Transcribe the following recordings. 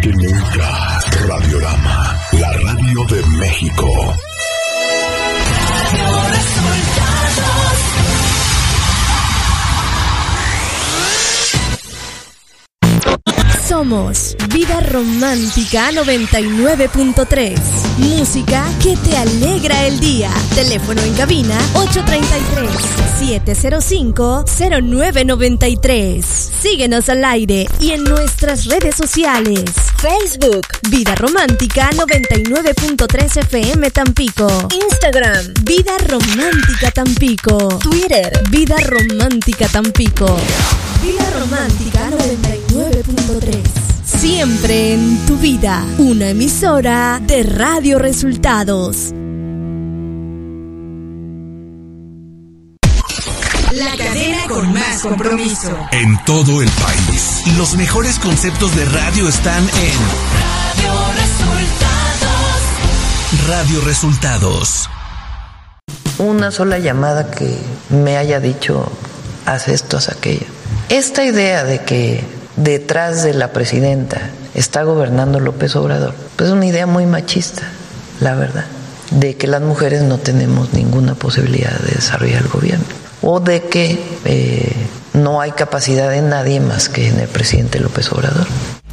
que nunca. Radiorama, la radio de México. Somos Vida Romántica 99.3. Música que te alegra el día. Teléfono en cabina 833-705-0993. Síguenos al aire y en nuestras redes sociales. Facebook, Vida Romántica 99.3 FM Tampico. Instagram, Vida Romántica Tampico. Twitter, Vida Romántica Tampico. Vida Romántica 99.3. Siempre en tu vida. Una emisora de Radio Resultados. La cadena con más compromiso. En todo el país. Los mejores conceptos de radio están en Radio Resultados. Una sola llamada que me haya dicho, haz esto, haz aquello. Esta idea de que detrás de la presidenta está gobernando López Obrador, pues es una idea muy machista, la verdad, de que las mujeres no tenemos ninguna posibilidad de desarrollar el gobierno, o de que no hay capacidad en nadie más que en el presidente López Obrador.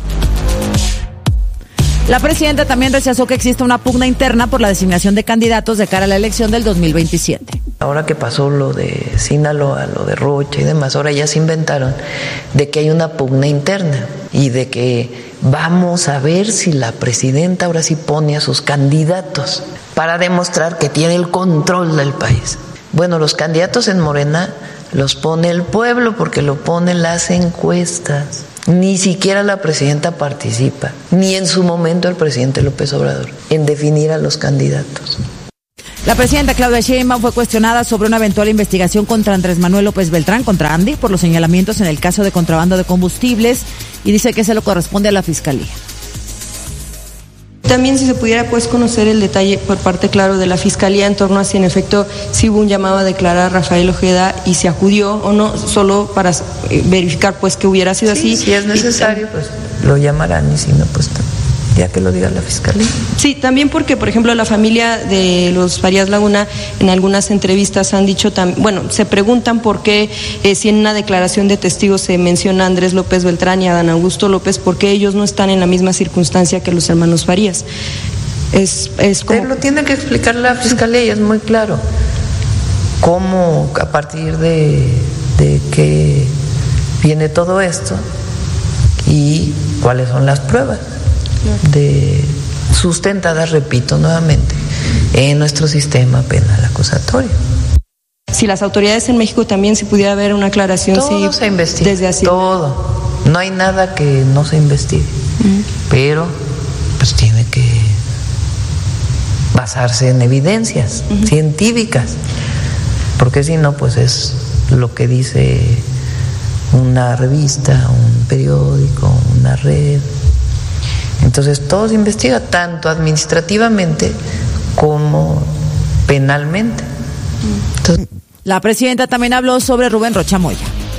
La presidenta también rechazó que exista una pugna interna por la designación de candidatos de cara a la elección del 2027. Ahora que pasó lo de Sinaloa, lo de Rocha y demás, ahora ya se inventaron de que hay una pugna interna y de que vamos a ver si la presidenta ahora sí pone a sus candidatos para demostrar que tiene el control del país. Bueno, los candidatos en Morena los pone el pueblo porque lo ponen las encuestas. Ni siquiera la presidenta participa, ni en su momento el presidente López Obrador, en definir a los candidatos. La presidenta Claudia Sheinbaum fue cuestionada sobre una eventual investigación contra Andrés Manuel López Beltrán, contra Andy, por los señalamientos en el caso de contrabando de combustibles, y dice que se lo corresponde a la Fiscalía. También si se pudiera pues conocer el detalle por parte, claro, de la Fiscalía en torno a si en efecto sí hubo un llamado a declarar a Rafael Ojeda y se acudió o no, solo para verificar pues que hubiera sido así. Si es necesario, pues lo llamarán, y si no, pues ya que lo diga la Fiscalía. Sí, también porque, por ejemplo, la familia de los Farías Laguna en algunas entrevistas han dicho, se preguntan por qué si en una declaración de testigos se menciona a Andrés López Beltrán y a Adán Augusto López, ¿por qué ellos no están en la misma circunstancia que los hermanos Farías? Es como... Lo tiene que explicar la Fiscalía y es muy claro cómo, a partir de qué viene todo esto y cuáles son las pruebas sustentadas, repito nuevamente, en nuestro sistema penal acusatorio. Si las autoridades en México también, si pudiera haber una aclaración, todo se investiga, desde así. Todo, no hay nada que no se investigue, pero pues tiene que basarse en evidencias científicas, porque si no, pues es lo que dice una revista, un periódico, una red. Entonces todo se investiga, tanto administrativamente como penalmente. Entonces, la presidenta también habló sobre Rubén Rocha Moya.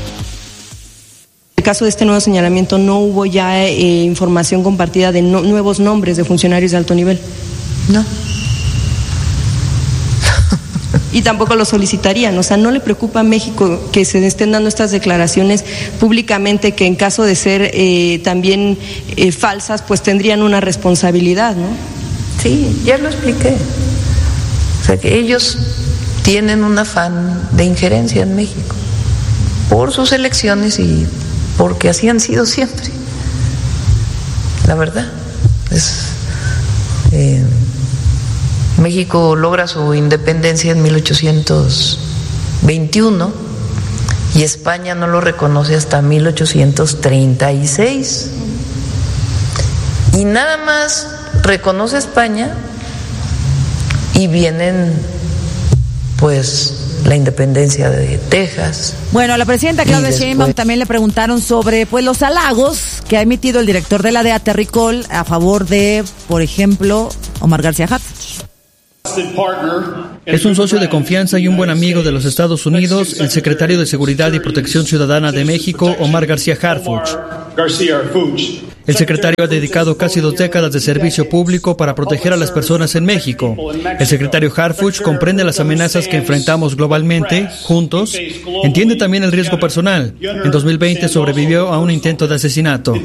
En el caso de este nuevo señalamiento no hubo ya información compartida de nuevos nombres de funcionarios de alto nivel. No. Y tampoco lo solicitarían, o sea, ¿no le preocupa a México que se estén dando estas declaraciones públicamente que en caso de ser también falsas, pues tendrían una responsabilidad, ¿no? Sí, ya lo expliqué. O sea, que ellos tienen un afán de injerencia en México por sus elecciones y porque así han sido siempre. La verdad, México logra su independencia en 1821 y España no lo reconoce hasta 1836. Y nada más reconoce España y vienen pues la independencia de Texas. Bueno, a la presidenta Claudia Sheinbaum también le preguntaron sobre pues los halagos que ha emitido el director de la DEA, Terry Cole, a favor de, por ejemplo, Omar García Harfuch. Es un socio de confianza y un buen amigo de los Estados Unidos, el secretario de Seguridad y Protección Ciudadana de México, Omar García Harfuch. El secretario ha dedicado casi 2 décadas de servicio público para proteger a las personas en México. El secretario Harfuch comprende las amenazas que enfrentamos globalmente, juntos. Entiende también el riesgo personal. En 2020 sobrevivió a un intento de asesinato.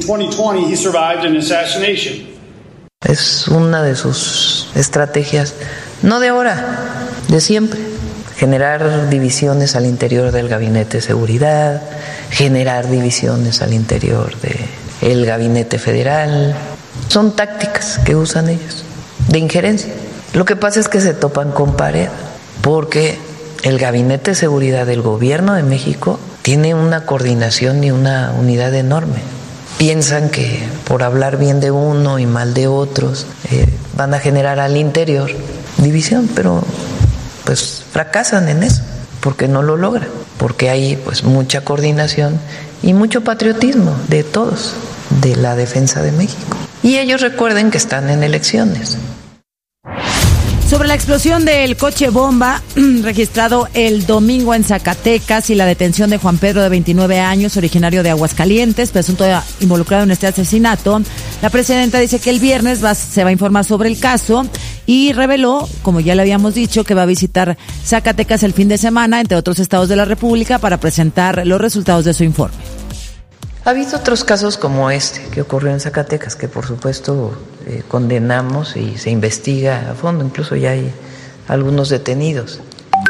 Es una de sus estrategias, no de ahora, de siempre. Generar divisiones al interior del Gabinete de Seguridad, generar divisiones al interior del Gabinete Federal. Son tácticas que usan ellos, de injerencia. Lo que pasa es que se topan con pared, porque el Gabinete de Seguridad del Gobierno de México tiene una coordinación y una unidad enorme. Piensan que por hablar bien de uno y mal de otros van a generar al interior división, pero pues fracasan en eso, porque no lo logran, porque hay pues mucha coordinación y mucho patriotismo de todos, de la defensa de México. Y ellos recuerden que están en elecciones. Sobre la explosión del coche bomba registrado el domingo en Zacatecas y la detención de Juan Pedro, de 29 años, originario de Aguascalientes, presunto involucrado en este asesinato, la presidenta dice que el viernes se va a informar sobre el caso y reveló, como ya le habíamos dicho, que va a visitar Zacatecas el fin de semana, entre otros estados de la República, para presentar los resultados de su informe. Ha habido otros casos como este que ocurrió en Zacatecas, que por supuesto condenamos y se investiga a fondo, incluso ya hay algunos detenidos.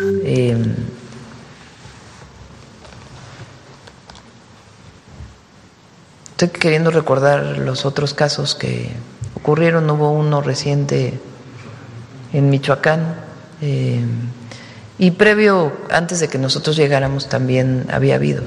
Estoy queriendo recordar los otros casos que ocurrieron. Hubo uno reciente en Michoacán y previo, antes de que nosotros llegáramos, también había habido.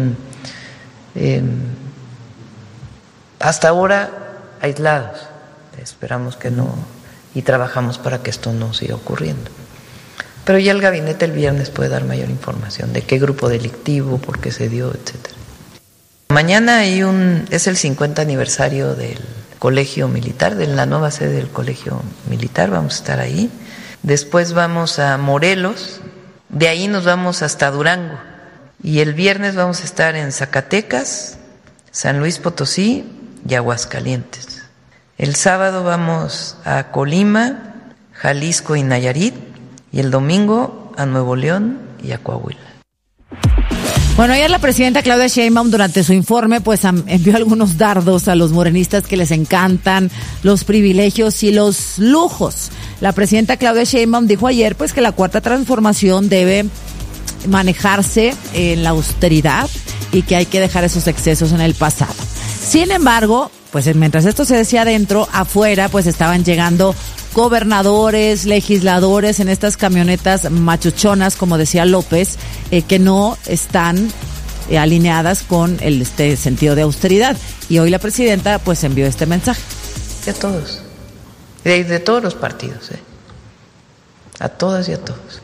Hasta ahora aislados, esperamos que no, y trabajamos para que esto no siga ocurriendo. Pero ya el gabinete el viernes puede dar mayor información de qué grupo delictivo, por qué se dio, etcétera. Mañana es el 50 aniversario del Colegio Militar, de la nueva sede del Colegio Militar, vamos a estar ahí. Después vamos a Morelos, de ahí nos vamos hasta Durango. Y el viernes vamos a estar en Zacatecas, San Luis Potosí y Aguascalientes. El sábado vamos a Colima, Jalisco y Nayarit. Y el domingo a Nuevo León y a Coahuila. Bueno, ayer la presidenta Claudia Sheinbaum, durante su informe, pues envió algunos dardos a los morenistas que les encantan los privilegios y los lujos. La presidenta Claudia Sheinbaum dijo ayer pues que la Cuarta Transformación debe manejarse en la austeridad y que hay que dejar esos excesos en el pasado. Sin embargo, pues mientras esto se decía adentro, afuera pues estaban llegando gobernadores, legisladores en estas camionetas machuchonas, como decía López, que no están alineadas con este sentido de austeridad. Y hoy la presidenta pues envió este mensaje. A todos, de todos los partidos, a todas y a todos.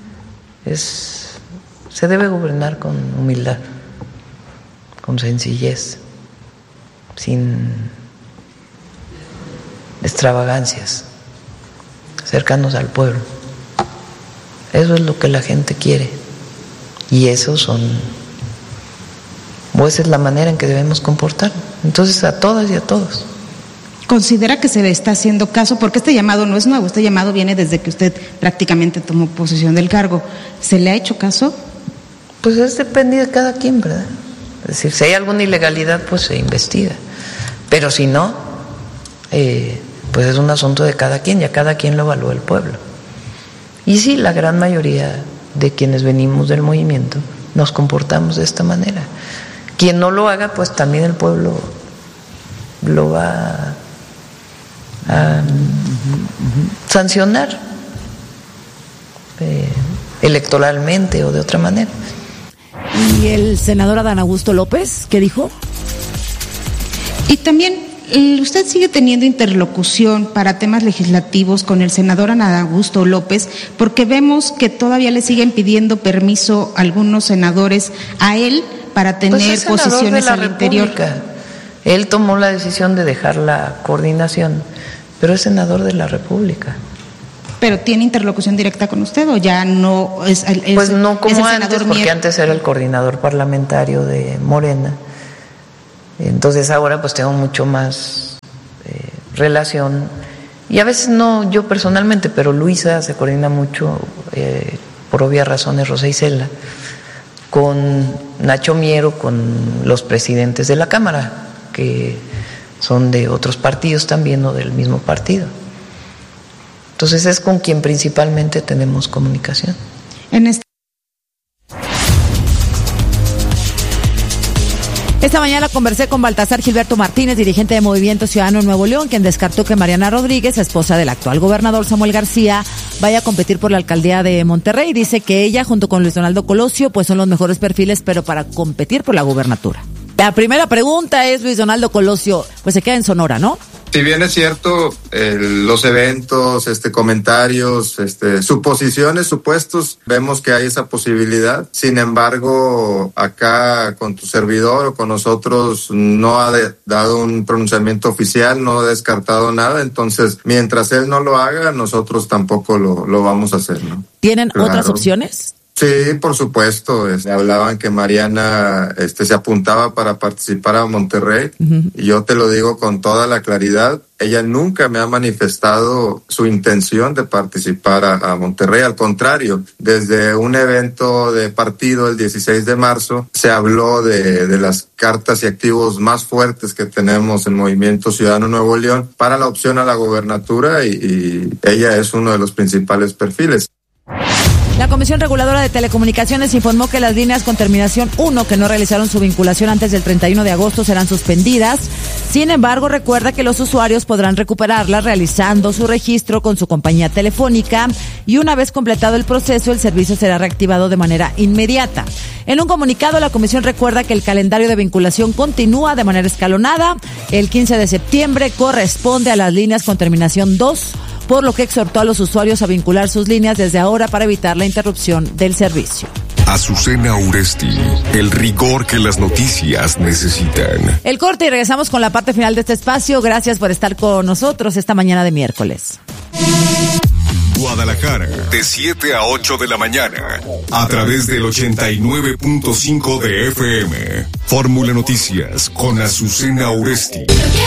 Se debe gobernar con humildad, con sencillez, sin extravagancias, cercanos al pueblo. Eso es lo que la gente quiere y esa es la manera en que debemos comportarnos. Entonces, a todas y a todos. ¿Considera que se le está haciendo caso? Porque este llamado no es nuevo, este llamado viene desde que usted prácticamente tomó posesión del cargo. ¿Se le ha hecho caso? Pues depende de cada quien, ¿verdad? Es decir, si hay alguna ilegalidad, pues se investiga. Pero si no, pues es un asunto de cada quien, y a cada quien lo evalúa el pueblo. Y sí, la gran mayoría de quienes venimos del movimiento nos comportamos de esta manera. Quien no lo haga, pues también el pueblo lo va a sancionar electoralmente o de otra manera. ¿Y el senador Adán Augusto López qué dijo? Y también usted sigue teniendo interlocución para temas legislativos con el senador Adán Augusto López, porque vemos que todavía le siguen pidiendo permiso a algunos senadores a él para tener pues posiciones al interior. Él tomó la decisión de dejar la coordinación, pero es senador de la República. ¿Pero tiene interlocución directa con usted o ya no es pues no como antes, porque antes era el coordinador parlamentario de Morena Entonces ahora pues tengo mucho más relación, y a veces no yo personalmente, pero Luisa se coordina mucho, por obvias razones, Rosa Isela, con Nacho Miero, con los presidentes de la Cámara, que son de otros partidos también o del mismo partido. Entonces es con quien principalmente tenemos comunicación. Esta mañana conversé con Baltasar Gilberto Martínez, dirigente de Movimiento Ciudadano Nuevo León, quien descartó que Mariana Rodríguez, esposa del actual gobernador Samuel García, vaya a competir por la alcaldía de Monterrey. Dice que ella, junto con Luis Donaldo Colosio, pues son los mejores perfiles, pero para competir por la gubernatura. La primera pregunta es, Luis Donaldo Colosio, pues se queda en Sonora, ¿no? Si bien es cierto, los eventos, comentarios, suposiciones, supuestos, vemos que hay esa posibilidad. Sin embargo, acá con tu servidor o con nosotros no ha dado un pronunciamiento oficial, no ha descartado nada. Entonces, mientras él no lo haga, nosotros tampoco lo vamos a hacer, ¿no? ¿Tienen otras opciones? Sí, por supuesto. Hablaban que Mariana se apuntaba para participar a Monterrey. Uh-huh. Y yo te lo digo con toda la claridad. Ella nunca me ha manifestado su intención de participar a Monterrey. Al contrario, desde un evento de partido el 16 de marzo se habló de las cartas y activos más fuertes que tenemos en Movimiento Ciudadano Nuevo León para la opción a la gobernatura y ella es uno de los principales perfiles. La Comisión Reguladora de Telecomunicaciones informó que las líneas con terminación 1 que no realizaron su vinculación antes del 31 de agosto serán suspendidas. Sin embargo, recuerda que los usuarios podrán recuperarlas realizando su registro con su compañía telefónica y una vez completado el proceso, el servicio será reactivado de manera inmediata. En un comunicado, la Comisión recuerda que el calendario de vinculación continúa de manera escalonada. El 15 de septiembre corresponde a las líneas con terminación 2, por lo que exhortó a los usuarios a vincular sus líneas desde ahora para evitar la interrupción del servicio. Azucena Uresti, el rigor que las noticias necesitan. El corte y regresamos con la parte final de este espacio. Gracias por estar con nosotros esta mañana de miércoles. Guadalajara, de 7 a 8 de la mañana, a través del 89.5 de FM. Fórmula Noticias con Azucena Uresti.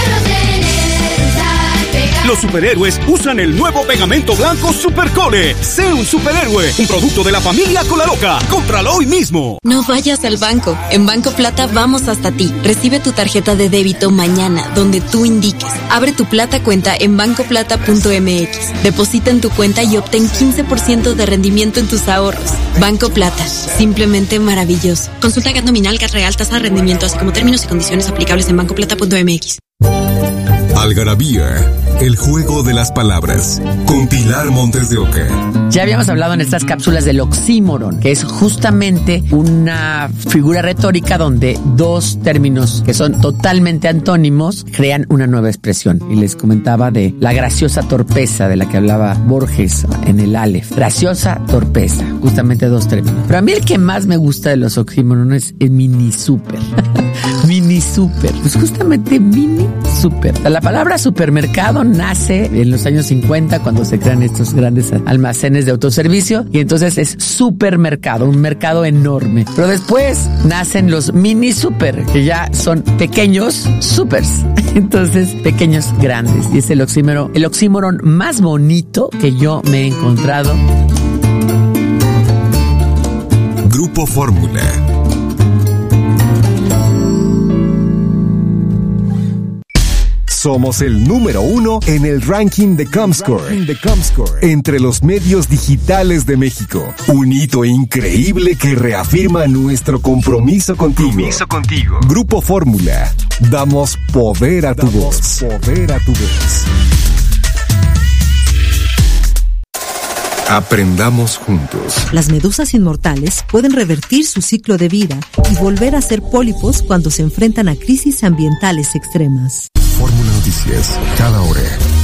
Los superhéroes usan el nuevo pegamento blanco Supercole. Sé un superhéroe, un producto de la familia Colaloca. Cómpralo hoy mismo. No vayas al banco. En Banco Plata vamos hasta ti. Recibe tu tarjeta de débito mañana, donde tú indiques. Abre tu Plata cuenta en bancoplata.mx. Deposita en tu cuenta y obtén 15% de rendimiento en tus ahorros. Banco Plata, simplemente maravilloso. Consulta GAT nominal, GAT real, tasa de rendimiento, así como términos y condiciones aplicables en bancoplata.mx. Algarabía, el juego de las palabras, con Pilar Montes de Oca. Ya habíamos hablado en estas cápsulas del oxímoron, que es justamente una figura retórica donde dos términos que son totalmente antónimos crean una nueva expresión. Y les comentaba de la graciosa torpeza de la que hablaba Borges en el Aleph. Graciosa torpeza, justamente dos términos. Pero a mí el que más me gusta de los oxímorones es el mini super. Mini super, pues justamente mini super. La palabra supermercado nace en los años 50 cuando se crean estos grandes almacenes de autoservicio y entonces es supermercado, un mercado enorme. Pero después nacen los mini super, que ya son pequeños supers. Entonces, pequeños grandes. Y es el oxímoron más bonito que yo me he encontrado. Grupo Fórmula. Somos el número 1 en el ranking de Comscore. Entre los medios digitales de México. Un hito increíble que reafirma nuestro compromiso contigo. Grupo Fórmula. Damos poder a tu voz. Aprendamos juntos. Las medusas inmortales pueden revertir su ciclo de vida y volver a ser pólipos cuando se enfrentan a crisis ambientales extremas. Fórmula Noticias, cada hora.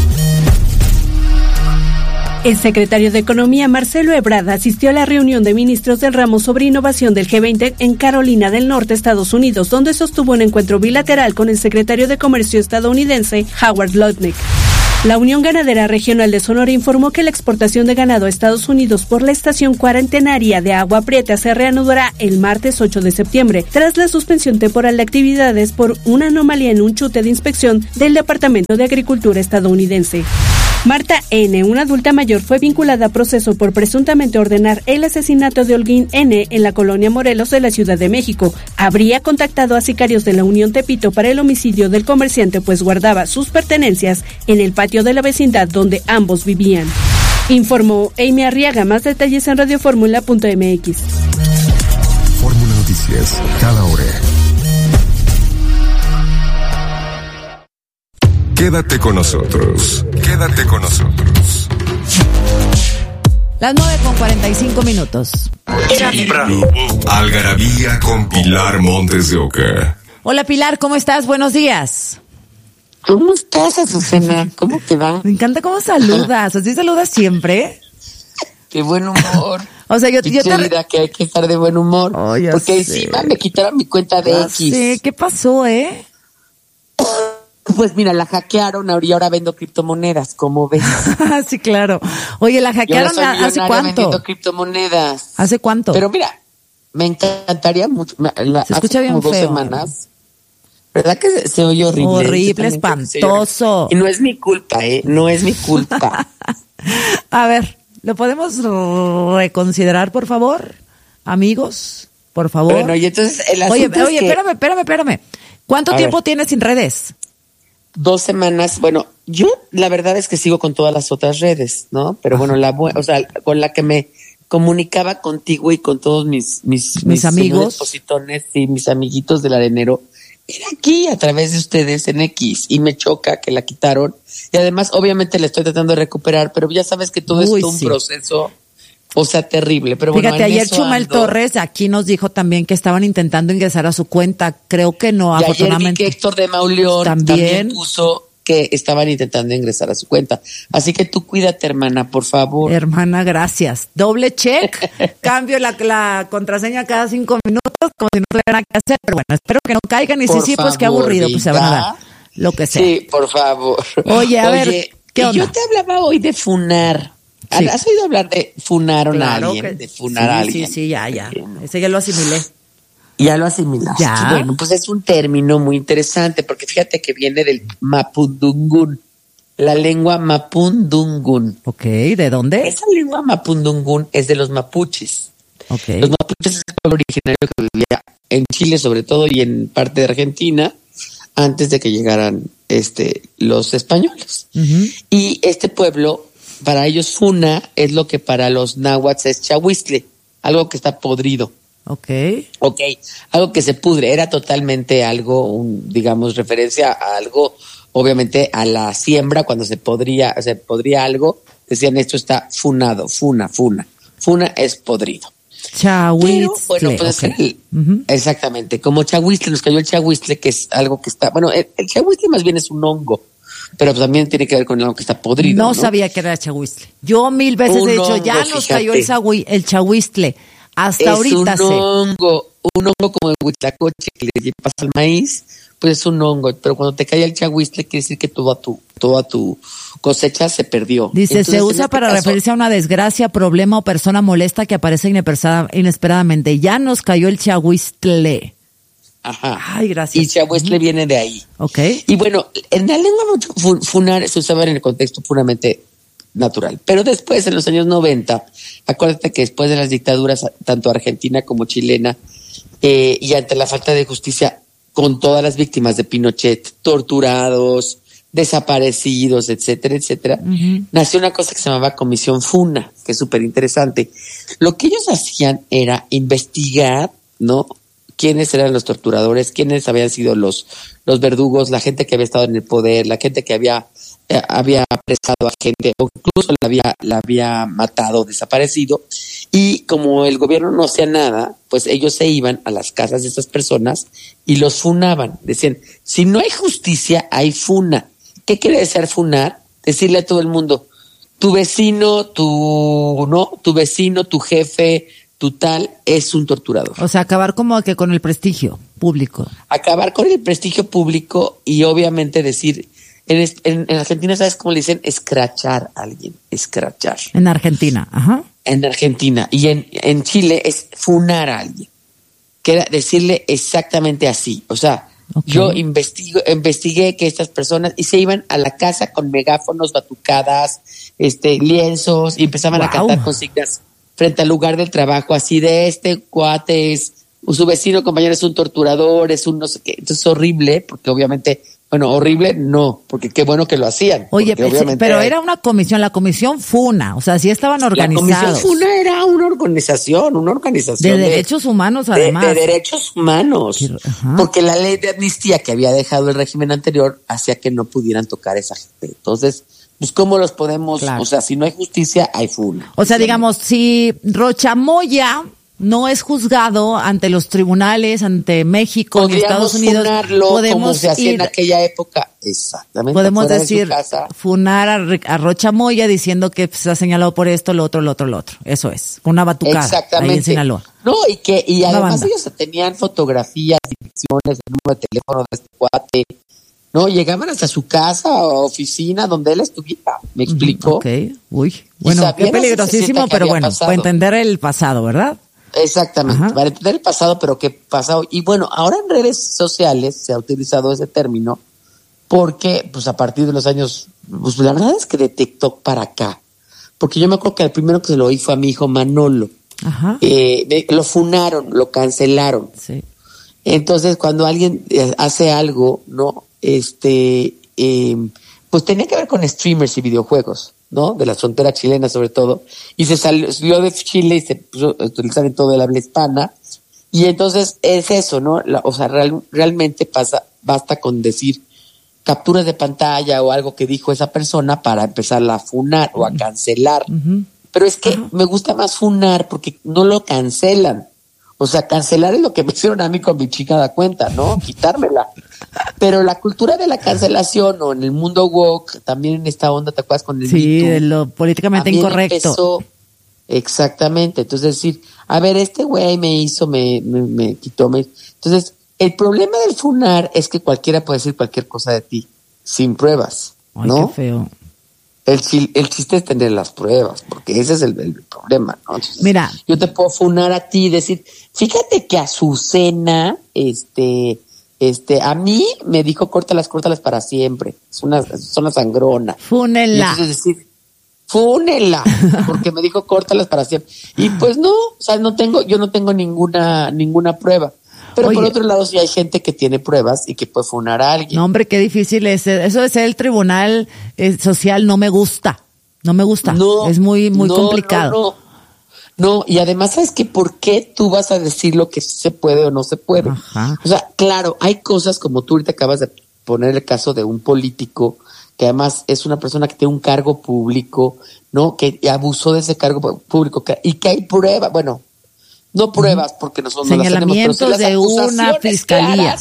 El secretario de Economía, Marcelo Ebrard, asistió a la reunión de ministros del ramo sobre innovación del G20 en Carolina del Norte, Estados Unidos, donde sostuvo un encuentro bilateral con el secretario de Comercio estadounidense, Howard Lutnick. La Unión Ganadera Regional de Sonora informó que la exportación de ganado a Estados Unidos por la estación cuarentenaria de Agua Prieta se reanudará el martes 8 de septiembre, tras la suspensión temporal de actividades por una anomalía en un chute de inspección del Departamento de Agricultura estadounidense. Marta N., una adulta mayor, fue vinculada a proceso por presuntamente ordenar el asesinato de Holguín N. en la colonia Morelos de la Ciudad de México. Habría contactado a sicarios de la Unión Tepito para el homicidio del comerciante, pues guardaba sus pertenencias en el patio de la vecindad donde ambos vivían. Informó Amy Arriaga. Más detalles en radioformula.mx. Fórmula Noticias, cada hora. Quédate con nosotros. Quédate con nosotros. Las 9:45. Algarabía con Pilar Montes de Oca. Hola Pilar, ¿cómo estás? Buenos días. ¿Cómo estás, Azucena? ¿Cómo te va? Me encanta cómo saludas. ¿Así saludas siempre? Qué buen humor. O sea, yo te... vida que hay que estar de buen humor. Oh, porque encima me quitaron mi cuenta de X. Sí, ¿qué pasó, Pues mira, la hackearon y ahora vendo criptomonedas, ¿cómo ves? Sí, claro. Oye, ¿la hackearon hace cuánto? Vendiendo criptomonedas. ¿Hace cuánto? Pero mira, me encantaría mucho. Se escucha bien como feo. 2 semanas. ¿Verdad que se oye horrible? Horrible, espantoso. Y no es mi culpa, no es mi culpa. A ver, ¿lo podemos reconsiderar, por favor? Amigos, por favor. Bueno, y entonces el asunto Oye, espérame. ¿Cuánto tiempo tienes sin redes? 2 semanas. Bueno, yo la verdad es que sigo con todas las otras redes, ¿no? Pero bueno, con la que me comunicaba contigo y con todos mis amigos, positones y mis amiguitos del arenero, era aquí a través de ustedes en X, y me choca que la quitaron. Y además, obviamente, la estoy tratando de recuperar, pero ya sabes que todo es un proceso, o sea, terrible. Pero fíjate, bueno, ayer Chumel Torres aquí nos dijo también que estaban intentando ingresar a su cuenta. Creo que no, y afortunadamente. Ayer vi que Héctor de Mauleón también puso que estaban intentando ingresar a su cuenta. Así que tú cuídate, hermana, por favor. Hermana, gracias. Doble check. Cambio la contraseña cada 5 minutos, como si no tuviera nada que hacer. Pero bueno, espero que no caigan. Y sí, pues qué aburrido, pues se van a dar lo que sea. Sí, por favor. Oye, a ver, ¿qué onda? Yo te hablaba hoy de funar. Sí. ¿Has oído hablar de funar a alguien? De funar a alguien. Sí, ya. Ese ya lo asimilé. Ya lo asimilaste. Ya. Bueno, pues es un término muy interesante, porque fíjate que viene del mapudungún, la lengua mapudungún. Ok, ¿de dónde? Esa lengua mapudungún es de los mapuches. Okay. Los mapuches es el pueblo originario que vivía en Chile, sobre todo, y en parte de Argentina, antes de que llegaran los españoles. Uh-huh. Y este pueblo, para ellos funa es lo que para los náhuatl es chahuistle, algo que está podrido. Ok, algo que se pudre. Era totalmente algo, digamos, referencia a algo, obviamente a la siembra, cuando se podría algo, decían esto está funado, funa es podrido. Chahuistle. Pero, bueno, pues exactamente, como chahuistle, nos cayó el chahuistle, que es algo que está, bueno, el chahuistle más bien es un hongo, pero también tiene que ver con algo que está podrido. No sabía que era chahuistle. Yo 1000 veces he dicho, ya nos cayó el chahuistle. Hasta ahorita es un hongo como el huitlacoche que le pasa al maíz, pues es un hongo, pero cuando te cae el chahuistle quiere decir que toda tu cosecha se perdió. Dice, entonces, se usa para referirse a una desgracia, problema o persona molesta que aparece inesperadamente. Ya nos cayó el chahuistle. Ajá. Ay, gracias. Y chahuistle viene de ahí. Ok. Y bueno, en la lengua funar se usaba en el contexto puramente natural. Pero después, en los años 90, acuérdate que después de las dictaduras, tanto argentina como chilena, y ante la falta de justicia con todas las víctimas de Pinochet, torturados, desaparecidos, etcétera, nació una cosa que se llamaba Comisión Funa, que es súper interesante. Lo que ellos hacían era investigar, ¿no?, quiénes eran los torturadores, quiénes habían sido los verdugos, la gente que había estado en el poder, la gente que había apresado a gente o incluso la había matado, desaparecido, y como el gobierno no hacía nada, pues ellos se iban a las casas de esas personas y los funaban. Decían, si no hay justicia, hay funa. ¿Qué quiere decir funar? Decirle a todo el mundo, tu vecino, tu jefe, tu tal, es un torturador. O sea, acabar como que con el prestigio público. Acabar con el prestigio público y obviamente decir, En Argentina, ¿sabes cómo le dicen? Escrachar a alguien, escrachar. En Argentina, ajá. En Argentina. Y en Chile es funar a alguien, que era decirle exactamente así. O sea, yo investigué que estas personas, y se iban a la casa con megáfonos, batucadas, lienzos, y empezaban a cantar consignas frente al lugar del trabajo, así de cuate es, su vecino compañero es un torturador, es un no sé qué. Entonces es horrible, porque obviamente, bueno, horrible no, porque qué bueno que lo hacían. Oye, pero era una comisión, la comisión FUNA, o sea, sí estaban organizados. La comisión FUNA era una organización de derechos humanos, además. De derechos humanos, porque la ley de amnistía que había dejado el régimen anterior hacía que no pudieran tocar a esa gente. Entonces, pues ¿cómo los podemos? Claro. O sea, si no hay justicia, hay FUNA. O sea, digamos, si Rocha Moya no es juzgado ante los tribunales, ante México, ni Estados Unidos, podemos como se hacía en aquella época. Exactamente. Podemos decir, funar a Rocha Moya diciendo que se ha señalado por esto, lo otro. Eso es, una batucada. Exactamente. Ahí en Sinaloa. No, y además ellos tenían fotografías, direcciones, el número de teléfono de este cuate. No, llegaban hasta su casa o oficina donde él estuviera. ¿Me explico? Ok, uy. Bueno, qué peligrosísimo, pero bueno, para entender el pasado, ¿verdad? Exactamente, para entender el pasado, pero qué pasado. Y bueno, ahora en redes sociales se ha utilizado ese término porque, pues a partir de los años, pues la verdad es que de TikTok para acá, porque yo me acuerdo que el primero que se lo oí fue a mi hijo Manolo. Lo funaron, lo cancelaron. Sí. Entonces, cuando alguien hace algo, ¿no? Pues tenía que ver con streamers y videojuegos, ¿no? De la frontera chilena sobre todo, y se salió de Chile y se puso a utilizar en todo el habla hispana, y entonces es eso, ¿no? O sea, realmente basta con decir capturas de pantalla o algo que dijo esa persona para empezar a funar o a cancelar. Pero es que me gusta más funar porque no lo cancelan. O sea, cancelar es lo que me hicieron a mí con mi chica da cuenta, ¿no? Quitármela. Pero la cultura de la cancelación o en el mundo woke, también en esta onda, ¿te acuerdas con el sí, de lo políticamente incorrecto. Empezó, exactamente. Entonces decir, a ver, este güey me hizo, me quitó. Entonces, el problema del funar es que cualquiera puede decir cualquier cosa de ti, sin pruebas, ¿no? Ay, qué feo. El chiste es tener las pruebas, porque ese es el problema, ¿no? Entonces, mira, yo te puedo funar a ti y decir, fíjate que Azucena, a mí me dijo córtalas para siempre. Es una sangrona. Fúnela. Y entonces decir, fúnela, porque me dijo córtalas para siempre. Y pues no, o sea, yo no tengo ninguna prueba. Pero por otro lado, sí hay gente que tiene pruebas y que puede funar a alguien. No, hombre, qué difícil es. Eso de ser el tribunal social no me gusta. No, es muy complicado. No, y además, ¿sabes qué? ¿Por qué tú vas a decir lo que se puede o no se puede? Ajá. O sea, claro, hay cosas como tú ahorita acabas de poner el caso de un político que además es una persona que tiene un cargo público, ¿no? Que abusó de ese cargo público y que hay prueba, bueno, no pruebas porque no son señalamientos las tenemos, de una fiscalía.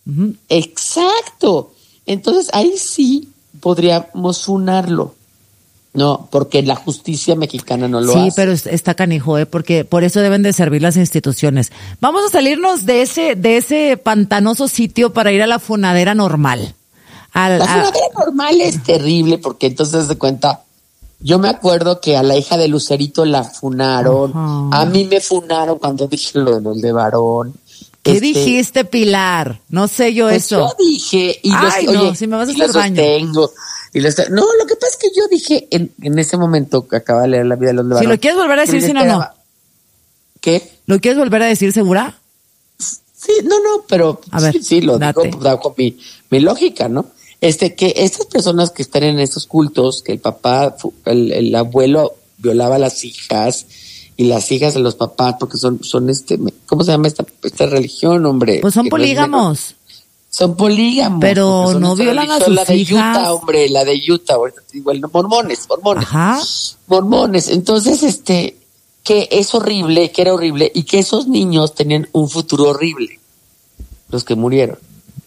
Exacto. Entonces ahí sí podríamos funarlo. No, porque la justicia mexicana no lo hace. Sí, pero está canijo, porque por eso deben de servir las instituciones. Vamos a salirnos de ese pantanoso sitio para ir a la funadera normal. La funadera normal es terrible porque entonces de cuenta. Yo me acuerdo que a la hija de Lucerito la funaron. A mí me funaron cuando dije lo de varón. ¿Qué dijiste, Pilar? No sé yo pues eso. Yo dije... si me vas a hacer daño. No, lo que pasa es que yo dije en ese momento que acaba de leer La vida de los de varón. Si lo quieres volver a decir, si no. ¿Qué? ¿Lo quieres volver a decir, segura? Sí, no, pero a ver, sí lo digo bajo mi lógica, ¿no? Que estas personas que están en estos cultos, que el papá, el abuelo violaba a las hijas y las hijas de los papás, porque son ¿cómo se llama esta religión, hombre? Pues son polígamos. Son polígamos. Pero no violan a sus la de hijas. Utah, hombre, la de Utah, ahorita te digo, mormones. Ajá. Mormones. Entonces, que es horrible, que era horrible, y que esos niños tenían un futuro horrible. Los que murieron.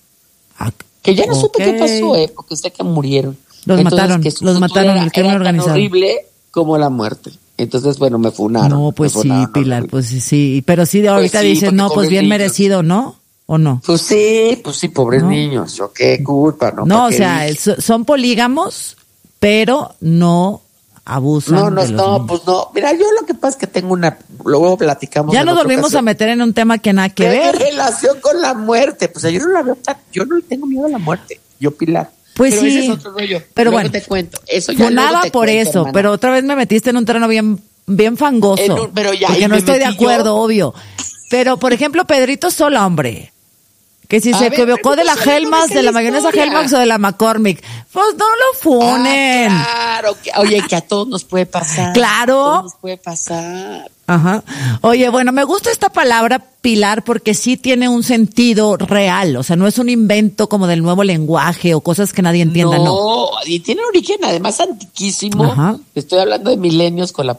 Que ya no supe qué pasó, porque sé que murieron. Los mataron el crimen organizado. Tan horrible como la muerte. Entonces, bueno, me funaron. No, pues sí, Pilar, pues sí. Pero sí, ahorita dices, no, pues bien merecido, ¿no? ¿o no? Pues sí, pobres niños. Yo qué culpa, ¿no? No, o sea, son polígamos, pero no abusan. No, pues no. Mira, yo lo que pasa es que tengo luego platicamos. Ya nos volvimos a meter en un tema que nada que ver. En relación con la muerte, pues yo no la veo yo no le tengo miedo a la muerte. Yo, Pilar. Pues pero sí. Ese es otro rollo. Pero luego bueno, te cuento. Eso ya nada por cuento, eso, hermana. pero otra vez me metiste en un terreno bien fangoso. Pero ya, porque no estoy de acuerdo, obvio. Pero, por ejemplo, Pedrito Sola, hombre. Que si se equivocó de la Hellmann's, de la mayonesa Hellmann's o de la McCormick. Pues no lo funen. Claro. Oye, que a todos nos puede pasar. Claro. A todos nos puede pasar. Ajá. Oye, bueno, me gusta esta palabra, Pilar, porque sí tiene un sentido real. O sea, no es un invento como del nuevo lenguaje o cosas que nadie entienda, no. Y tiene origen además antiquísimo. Ajá. Estoy hablando de milenios con la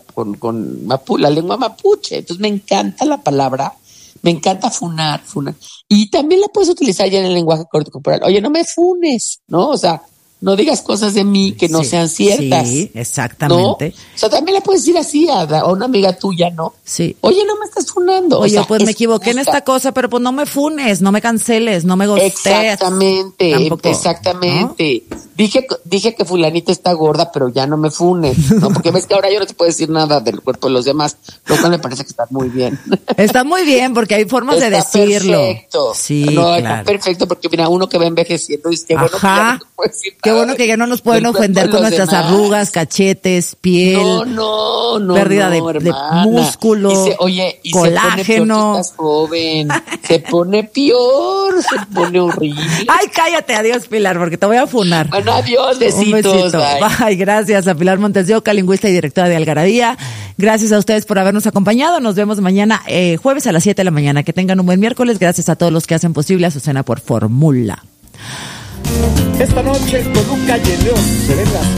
lengua mapuche. Entonces me encanta la palabra. Me encanta funar. Y también la puedes utilizar ya en el lenguaje corporal. Oye, no me funes, ¿no? O sea, no digas cosas de mí que no sean ciertas. Sí, exactamente. ¿No? O sea, también le puedes decir así a una amiga tuya, ¿no? Sí. Oye, no me estás funando. Oye, o sea, pues me equivoqué en esta cosa, pero pues no me funes, no me canceles, no me gostees. Exactamente, tampoco, exactamente. ¿No? Dije que fulanita está gorda, pero ya no me funes, ¿no? Porque ves que ahora yo no te puedo decir nada del cuerpo de los demás, lo cual me parece que está muy bien. Está muy bien, porque hay formas de decirlo. Perfecto. Sí, no, claro. Perfecto, porque mira, uno que va envejeciendo dice que bueno, que ya no te puedo decir nada. Qué bueno que ya no nos pueden ofender con nuestras arrugas, cachetes, piel. No. Pérdida de músculo, y colágeno. Se pone peor, se pone peor, se pone horrible. Ay, cállate, adiós, Pilar, porque te voy a funar. Bueno, adiós, besitos. Un besito. Bye. Gracias a Pilar Montes de Oca, lingüista y directora de Algarabía. Gracias a ustedes por habernos acompañado. Nos vemos mañana, jueves a las 7 de la mañana. Que tengan un buen miércoles. Gracias a todos los que hacen posible Azucena por Fórmula. Esta noche con un Calle León se ven las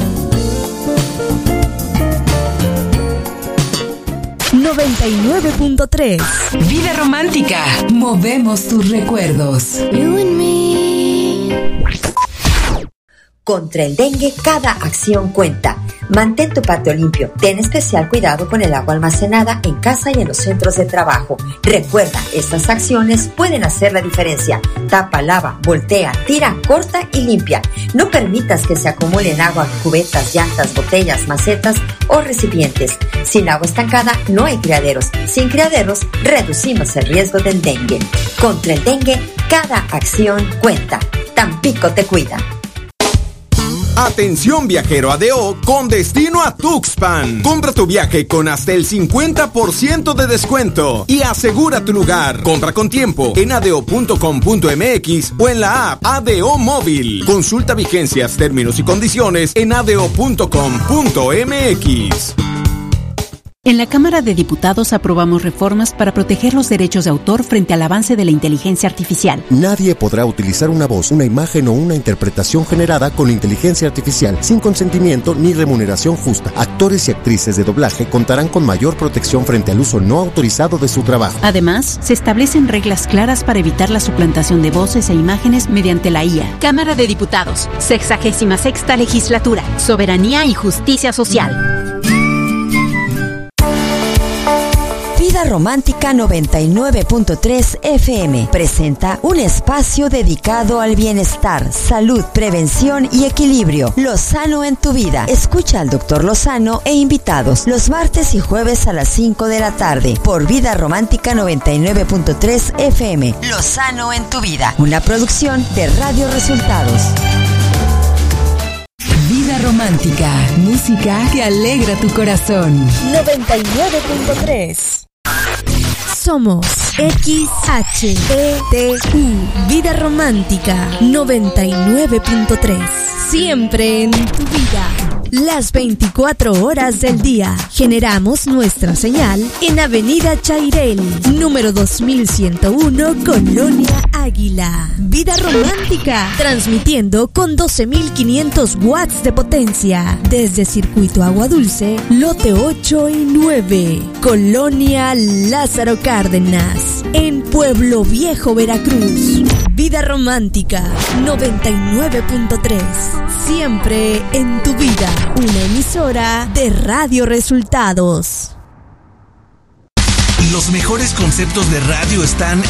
99.3 Vida romántica. Movemos tus recuerdos. You and me. Contra el dengue, cada acción cuenta. Mantén tu patio limpio. Ten especial cuidado con el agua almacenada en casa y en los centros de trabajo. Recuerda, estas acciones pueden hacer la diferencia. Tapa, lava, voltea, tira, corta y limpia. No permitas que se acumulen agua en cubetas, llantas, botellas, macetas o recipientes. Sin agua estancada no hay criaderos. Sin criaderos reducimos el riesgo del dengue. Contra el dengue, cada acción cuenta. Tampico te cuida. Atención viajero ADO con destino a Tuxpan. Compra tu viaje con hasta el 50% de descuento y asegura tu lugar. Compra con tiempo en ado.com.mx o en la app ADO Móvil. Consulta vigencias, términos y condiciones en ado.com.mx. En la Cámara de Diputados aprobamos reformas para proteger los derechos de autor frente al avance de la inteligencia artificial. Nadie podrá utilizar una voz, una imagen o una interpretación generada con inteligencia artificial sin consentimiento ni remuneración justa. Actores y actrices de doblaje contarán con mayor protección frente al uso no autorizado de su trabajo. Además, se establecen reglas claras para evitar la suplantación de voces e imágenes mediante la IA. Cámara de Diputados, 66ª Legislatura, Soberanía y Justicia Social. Vida Romántica 99.3 FM presenta un espacio dedicado al bienestar, salud, prevención y equilibrio. Lozano en tu vida. Escucha al Dr. Lozano e invitados los martes y jueves a las 5 de la tarde por Vida Romántica 99.3 FM. Lozano en tu vida. Una producción de Radio Resultados. Vida romántica. Música que alegra tu corazón. 99.3 Somos XHETU, Vida Romántica 99.3. Siempre en tu vida. Las 24 horas del día. Generamos nuestra señal en Avenida Chairel, número 2101, Colonia Águila. Vida Romántica, transmitiendo con 12.500 watts de potencia. Desde Circuito Agua Dulce, lote 8 y 9, Colonia Lázaro Cárdenas, en Pueblo Viejo, Veracruz. Vida Romántica 99.3. Siempre en tu vida. Una emisora de Radio Resultados. Los mejores conceptos de radio están